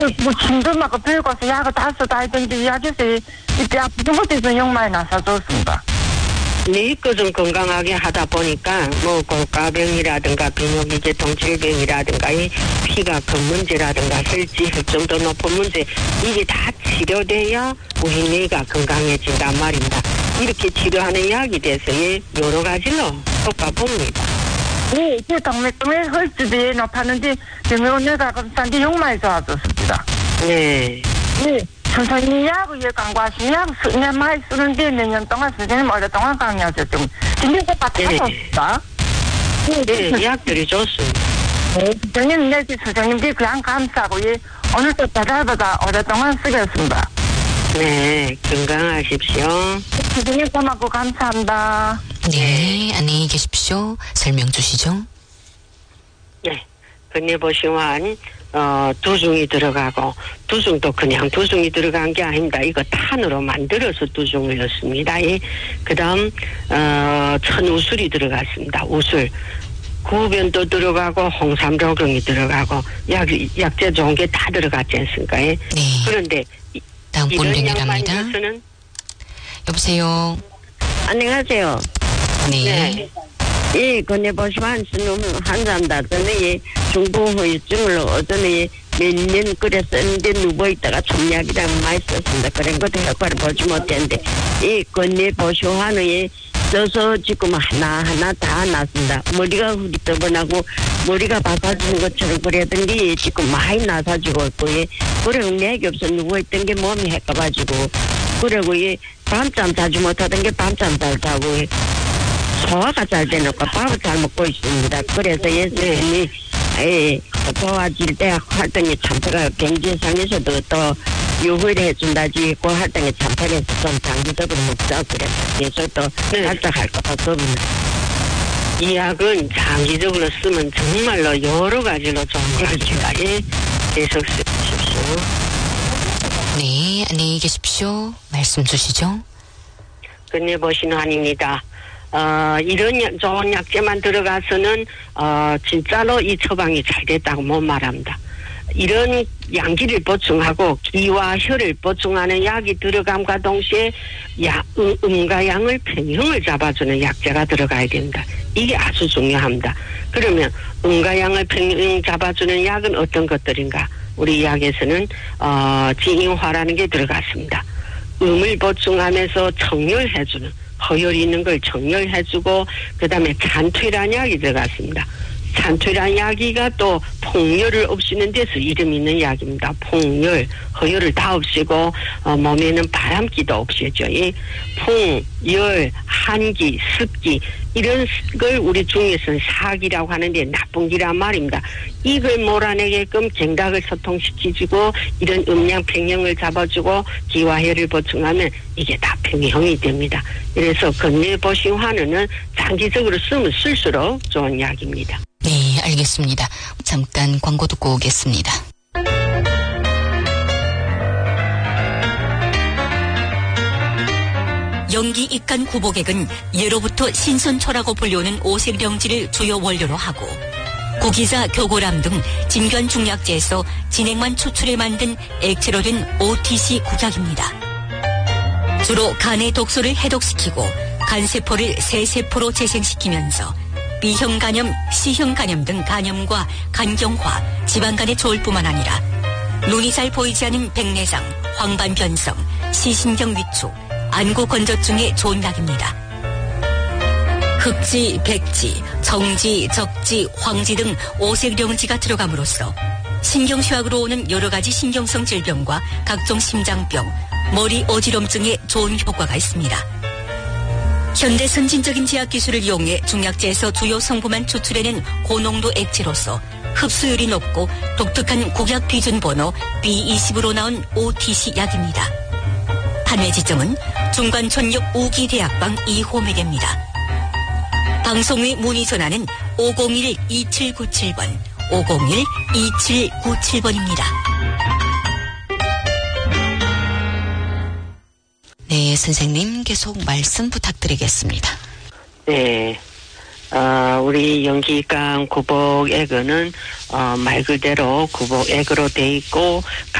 뭐 침도 막 들고서 약을 다 쓰다했던데 이 아저씨 이때 아픈 것에서 영마에 나서줬습니다. 네, 그좀 건강하게 하다 보니까 뭐 골가병이라든가 비뇨기계통 질병이라든가 이 피가 큰 문제라든가 혈증도 높은 문제 이게 다 치료돼야 우리 뇌가 건강해진단 말입니다. 이렇게 치료하는 약이 돼서 여러 가지로 효과 봅니다. 네, 제 동맥 혈주비에 높았는데 병원에가 검사한테 영마에 좋아졌습니다. 네. 네. 선생님이 약을 강구하신 약 내 많이 쓰는데 몇 년 동안 선생님 오랫동안 강의하셨죠. 근데 그거 다 좋습니다. 네, 약들이 좋습니다. 네, 선생님, 내 선생님들 그냥 감사하고, 오늘도 배달보다 오랫동안 쓰겠습니다. 네, 건강하십시오. 선생님 고맙고 감사합니다. 네, 안녕히 계십시오. 설명 주시죠. 네, 건네보시환 두중이 들어가고 두중도 그냥 두중이 들어간 게 아닙니다. 이거 탄으로 만들어서 두중이었습니다. 그 다음 천우술이 들어갔습니다. 우술. 구변도 들어가고 홍삼조경이 들어가고 약재 좋은 게 다 들어갔지 않습니까? 네. 그런데 다음 분 이런 연결합니다. 약만 여보세요. 안녕하세요. 네. 이 건네보시면 한잔다. 저는 중풍후유증을 어전에 몇 년 끓였었는데 누워있다가 촌약이랑 많이 썼습니다. 그런 것도 효과를 보지 못했는데 이 건네보시환의 써서 지금 하나하나 다 났습니다. 머리가 흐릿떠분하고 머리가 바꿔주는 것처럼 그랬던 게 지금 많이 나사지고 있고 그리고 맥이 없어 누워있던 게 몸이 해까가지고 그리고 밤잠 자지 못하던 게 밤잠 잘 자고 소화가 잘 되니까 밥을 잘 먹고 있습니다. 그래서 예수님이 도와줄 때 활동이 참패가 경제상에서도 또 유후를 해준다지 그 활동에 참패해서 좀 장기적으로 먹자 그래서 계속 또 발작할 것 같습니다. 이 약은 장기적으로 쓰면 정말로 여러 가지로 좋은 것입니다. 계속 쓰십시오. 네, 안녕히 계십시오. 말씀 주시죠. 건네보신 환입니다. 이런 좋은 약재만 들어가서는 진짜로 이 처방이 잘 됐다고 못 말합니다. 이런 양기를 보충하고 기와 혈을 보충하는 약이 들어감과 동시에 음과 양을 평형을 잡아주는 약재가 들어가야 됩니다. 이게 아주 중요합니다. 그러면 음과 양을 평형 잡아주는 약은 어떤 것들인가? 우리 약에서는 지인화라는 게 들어갔습니다. 음을 보충하면서 청열해주는 허혈이 있는 걸 청열해주고 그 다음에 잔퇴란 약이 들어갔습니다. 잔퇴란 약이가 또 폭열을 없애는 데서 이름 있는 약입니다. 폭열, 허열을 다 없애고 몸에는 바람기도 없애죠. 풍, 열, 한기, 습기 이런 걸 우리 중에서는 사기라고 하는데 나쁜 기란 말입니다. 이걸 몰아내게끔 갱각을 소통시키고 이런 음양 평형을 잡아주고 기와 혈을 보충하면 이게 다 평형이 됩니다. 그래서 건네보신환은 장기적으로 쓰면 쓸수록 좋은 약입니다. 네, 알겠습니다. 잠깐 광고 듣고 오겠습니다. 영기 입간 구복액은 예로부터 신선초라고 불리우는 오색령지를 주요 원료로 하고 고기자, 교고람 등 진균 중약제에서 진액만 추출해 만든 액체로 된 OTC 국약입니다. 주로 간의 독소를 해독시키고 간세포를 새세포로 재생시키면서 B형 간염, C형 간염 등 간염과 간경화, 지방간에 좋을 뿐만 아니라 눈이 잘 보이지 않은 백내장, 황반변성, 시신경 위축, 안구 건조증에 좋은 약입니다. 흑지, 백지, 정지, 적지, 황지 등 오색령지가 들어감으로써 신경쇠약으로 오는 여러 가지 신경성 질병과 각종 심장병, 머리 어지럼증에 좋은 효과가 있습니다. 현대 선진적인 제약 기술을 이용해 중약제에서 주요 성분만 추출해낸 고농도 액체로서 흡수율이 높고 독특한 국약 비준 번호 B20으로 나온 OTC 약입니다. 판매 지점은 중관촌역 우기대학방 2호매대입니다. 방송 후에 문의 전화는 501-2797번, 501-2797번입니다. 네, 선생님 계속 말씀 부탁드리겠습니다. 네. 우리 연기관 구복액은 말 그대로 구복액으로 돼 있고